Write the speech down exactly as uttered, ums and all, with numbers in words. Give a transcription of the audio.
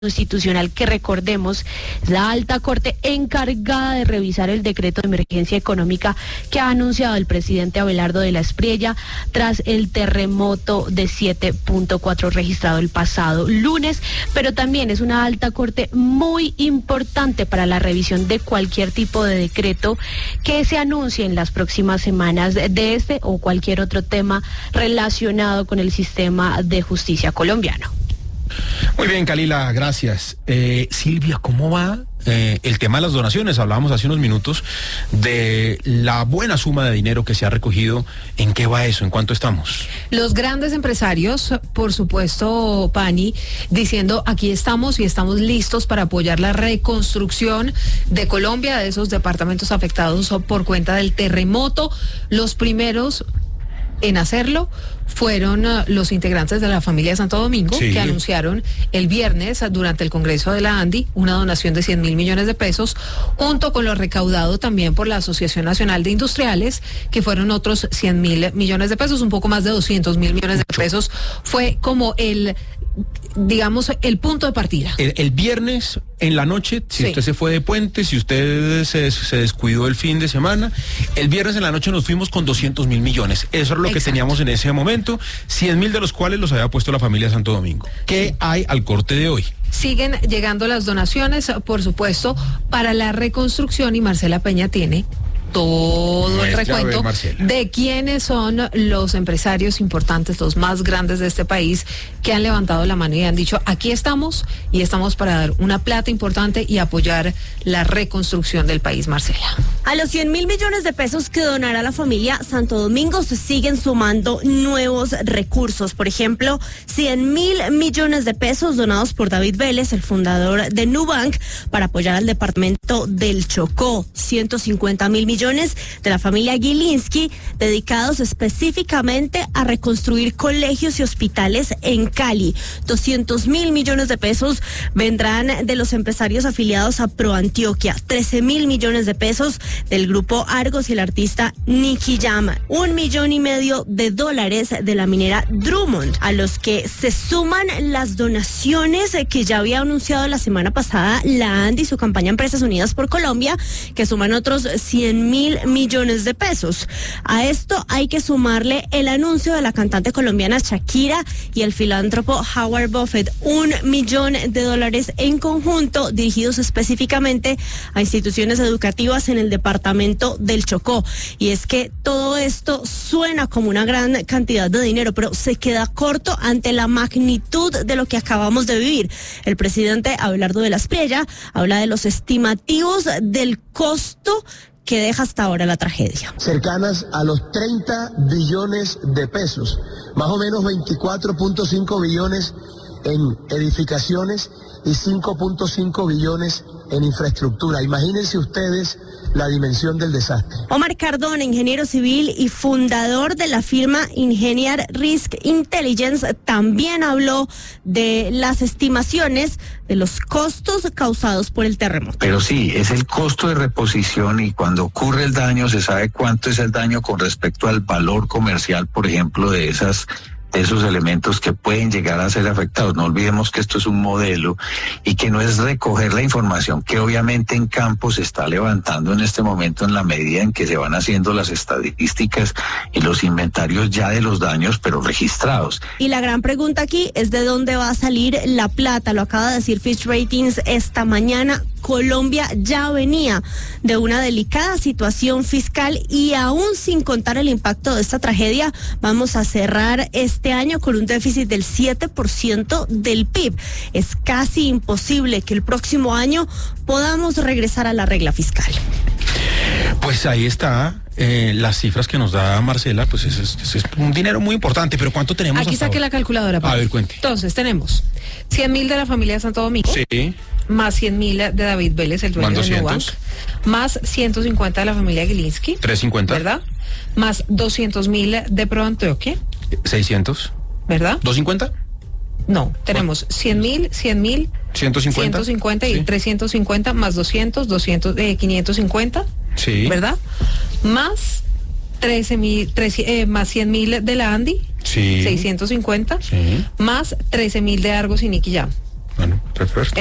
Constitucional, que recordemos es la alta corte encargada de revisar el decreto de emergencia económica que ha anunciado el presidente Abelardo de la Espriella tras el terremoto de siete punto cuatro registrado el pasado lunes, pero también es una alta corte muy importante para la revisión de cualquier tipo de decreto que se anuncie en las próximas semanas de este o cualquier otro tema relacionado con el sistema de justicia colombiano. Muy bien, Kalila, gracias. Eh, Silvia, ¿cómo va eh, el tema de las donaciones? Hablábamos hace unos minutos de la buena suma de dinero que se ha recogido. ¿En qué va eso? ¿En cuánto estamos? Los grandes empresarios, por supuesto, Pani, diciendo aquí estamos y estamos listos para apoyar la reconstrucción de Colombia, de esos departamentos afectados por cuenta del terremoto. Los primeros en hacerlo fueron uh, los integrantes de la familia Santo Domingo, sí, que anunciaron el viernes durante el Congreso de la ANDI una donación de cien mil millones de pesos, junto con lo recaudado también por la Asociación Nacional de Industriales, que fueron otros cien mil millones de pesos, un poco más de doscientos mil millones de pesos. Fue como el, digamos, el punto de partida. El, el viernes en la noche, si sí. usted se fue de puente, si usted se, se descuidó el fin de semana, el viernes en la noche nos fuimos con doscientos mil millones. Eso es lo Exacto. que teníamos en ese momento, cien mil de los cuales los había puesto la familia Santo Domingo. ¿Qué sí. hay al corte de hoy? Siguen llegando las donaciones, por supuesto, para la reconstrucción, y Marcela Peña tiene todo Muestra, el recuento ver, de quiénes son los empresarios importantes, los más grandes de este país, que han levantado la mano y han dicho, aquí estamos y estamos para dar una plata importante y apoyar la reconstrucción del país. Marcela. A los cien mil millones de pesos que donará la familia Santo Domingo se siguen sumando nuevos recursos. Por ejemplo, cien mil millones de pesos donados por David Vélez, el fundador de Nubank, para apoyar al departamento del Chocó. ciento cincuenta mil millones de la familia Gilinski, dedicados específicamente a reconstruir colegios y hospitales en Cali. doscientos mil millones de pesos vendrán de los empresarios afiliados a ProAntioquia. trece mil millones de pesos del grupo Argos y el artista Nicky Jam. Un millón y medio de dólares de la minera Drummond, a los que se suman las donaciones que ya había anunciado la semana pasada la ANDI y su campaña Empresas Unidas por Colombia, que suman otros cien mil millones de pesos. A esto hay que sumarle el anuncio de la cantante colombiana Shakira y el filántropo Howard Buffett, un millón de dólares en conjunto, dirigidos específicamente a instituciones educativas en el departamento del Chocó. Y es que todo esto suena como una gran cantidad de dinero, pero se queda corto ante la magnitud de lo que acabamos de vivir. El presidente Abelardo de la Espriella habla de los estimativos del costo que deja hasta ahora la tragedia. Cercanas a los treinta billones de pesos, más o menos veinticuatro punto cinco billones en edificaciones y cinco punto cinco billones en infraestructura. Imagínense ustedes la dimensión del desastre. Omar Cardona, ingeniero civil y fundador de la firma Ingeniar Risk Intelligence, también habló de las estimaciones de los costos causados por el terremoto. Pero sí, es el costo de reposición, y cuando ocurre el daño se sabe cuánto es el daño con respecto al valor comercial, por ejemplo, de esas de esos elementos que pueden llegar a ser afectados. No olvidemos que esto es un modelo y que no es recoger la información que obviamente en campo se está levantando en este momento en la medida en que se van haciendo las estadísticas y los inventarios ya de los daños, pero registrados. Y la gran pregunta aquí es de dónde va a salir la plata. Lo acaba de decir Fitch Ratings esta mañana. Colombia ya venía de una delicada situación fiscal y aún sin contar el impacto de esta tragedia, vamos a cerrar este año con un déficit del siete por ciento del P I B. Es casi imposible que el próximo año podamos regresar a la regla fiscal. Pues ahí está, eh, las cifras que nos da Marcela, pues es, es, es un dinero muy importante, pero ¿cuánto tenemos? Aquí saqué la calculadora. A ver, cuente. Entonces, tenemos cien mil de la familia Santo Domingo. Sí. Más cien mil de David Vélez, el dueño de Nubank. Más ciento cincuenta de la familia Gilinski. trescientos cincuenta. ¿Verdad? Más doscientos mil de ProAntioquia. seiscientos. ¿Verdad? ¿doscientos cincuenta? No, tenemos cien mil, cien mil, ciento cincuenta, ciento cincuenta y sí. trescientos cincuenta, más doscientos, doscientos, eh, quinientos cincuenta, sí. ¿verdad? Más trece mil, eh, más cien mil de la ANDI, sí. seiscientos cincuenta, sí. Más trece mil de Argos y Nicky Jam. Bueno, perfecto.